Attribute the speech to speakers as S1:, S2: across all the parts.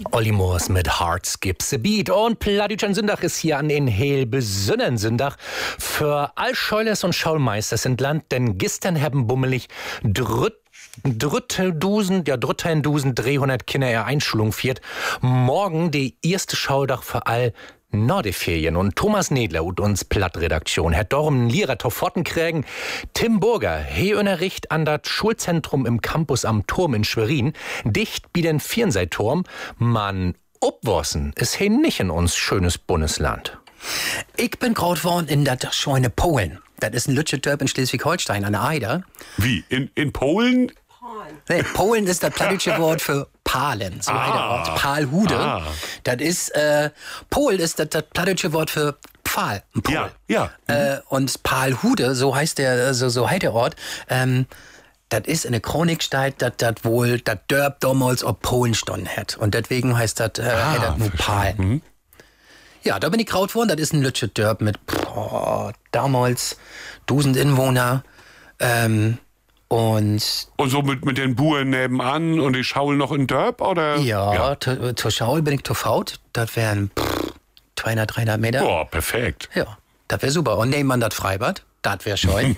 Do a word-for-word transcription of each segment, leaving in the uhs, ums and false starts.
S1: Olli Moors mit Heart Skips a Beat. Und Plattdütschen Sündach ist hier an den heel besünnen Sündach für all Scheules und Schaulmeisters in Land, denn gestern haben bummelig drütt Dritteldusend, ja, Dritteldusend, dreihundert Kinder ihre Einschulung viert. Morgen die erste Schaudach für all Nordeferien. Und Thomas Nedler und uns Plattredaktion hat darum Lehrer Toffotten kriegen. Tim Burger, he Unterricht an das Schulzentrum im Campus am Turm in Schwerin, dicht wie den Vierenseiturm. Man obwossen ist he nicht in uns schönes Bundesland.
S2: Ich bin groß worden in der Scheune Polen. Das ist ein Lütschedörp in Schleswig-Holstein an der Eider.
S3: Wie? In, in Polen?
S2: Nee, Polen ist das plattdeutsche Wort für Palen, so heißt der Ort. Palhude.
S3: Ah.
S2: Das ist, äh, Pol ist das, das plattdeutsche Wort für Pfahl. Ein Pol.
S3: Ja, ja.
S2: Äh, und Palhude, so heißt der, so, so heißt der Ort, ähm, das ist in der Chronik steht, dass das wohl das Dörp damals ob Polen standen hat. Und deswegen heißt das, äh,
S3: Ah,
S2: das nur Pal.
S3: Mhm.
S2: Ja, da bin ich kraut worden. Das ist ein Lütsche Dörp mit boah, damals tausend Inwohner. Ähm, und
S3: Und so mit, mit den Buren nebenan und die Schaul noch in Dörp, oder?
S2: ja,
S3: ja.
S2: zu- zur Schaul bin ich zu Faut. Das wären pff, zweihundert, dreihundert Meter.
S3: Boah, perfekt.
S2: Ja, das wäre super. Und nehmen man das Freibad, das wäre schön.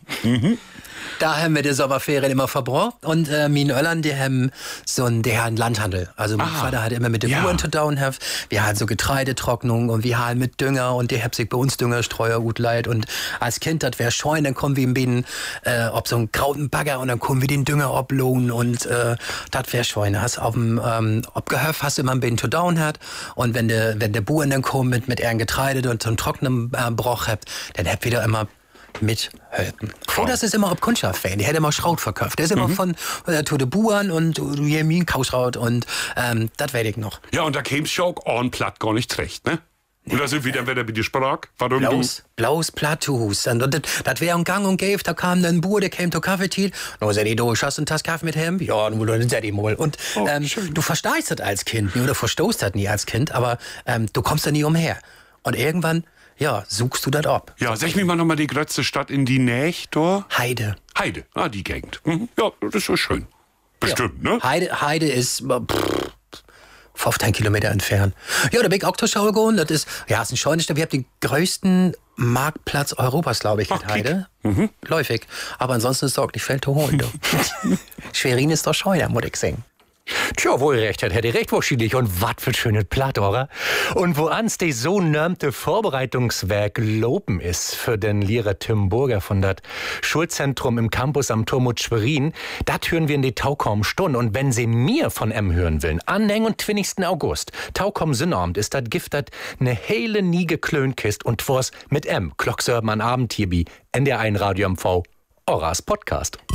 S2: Da haben wir die Sommerferien immer verbraucht. Und äh, meine Öllern, die haben so einen, die haben Landhandel. Also mein
S3: Ah,
S2: Vater hat immer mit den
S3: ja.
S2: Uhren zu tun. Wir haben so Getreidetrocknung und wir haben mit Dünger und die haben sich bei uns Düngerstreuer gut leid. Und als Kind, das wäre schön, dann kommen wir im Bienen, äh, ob so einen krauten Bagger und dann kommen wir den Dünger oblohnen und äh, das wäre schön. Hast auf dem ähm, Obgehöf hast du immer ein Bienen zu down hat und wenn der wenn der Buren dann kommt mit mit ihren Getreide und so einen trockenen äh, Broch habt, dann habt wieder immer mithelfen. Oh, das ist immer ob Kundschaft-Fan. Die hätte immer Schraut verkauft. Der ist immer von äh, zu den Buren und du Jemin Kauschraut und ähm, das weiß ich noch.
S3: Ja, und da käm's ja auch on platt gar nicht recht, ne? Und da sind wir dann wieder bei die Sprach. Warum
S2: Blaus, Blaus Plattfuß. Und das, das wäre ein Gang und gäbe, da kam dann ein Bur, der kam zur Kaffeetiet. No, seh die, du hast einen Tass Kaffee mit ihm? Ja, nur dann seh die mal. Und
S3: Oh,
S2: ähm,
S3: schön.
S2: du verstehst das als Kind nie oder verstoßt das nie als Kind, aber ähm, du kommst da nie umher. Und irgendwann, ja, suchst du das ab.
S3: Ja, sag mir mal nochmal die größte Stadt in die Nähe, da?
S2: Heide.
S3: Heide, ah, die Gegend. Mhm. Ja, das ist so schön. Bestimmt,
S2: Ja.
S3: ne?
S2: Heide, Heide ist äh, pff, fünfzehn Kilometer entfernt. Ja, da bin ich auch zur Schau gegangen. Das ist, ja, ist ein Scheunestadt. Wir haben den größten Marktplatz Europas, glaube ich, mit
S3: Ach, kick.
S2: Heide. Läufig. Aber ansonsten ist es auch nicht viel zu holen. Du. Schwerin ist doch Scheuer, muss ich sagen.
S1: Tja, wohl recht hat, hätte recht wahrscheinlich. Und wat für schönes Platt, oder? Und wo ans die so nörmte Vorbereitungswerk loben ist für den Lehrer Tim Burger von dat Schulzentrum im Campus am Turm und Schwerin, dat hören wir in die Taukaum Stunde. Und wenn Sie mir von em hören willen, anhängen und zwanzigsten August, Taukaum Sinnabend ist dat Gift dat ne hele nie geklönt kist und wors mit em, Klockserben an Abend hier bi, N D R eins Radio M V, Oras Podcast.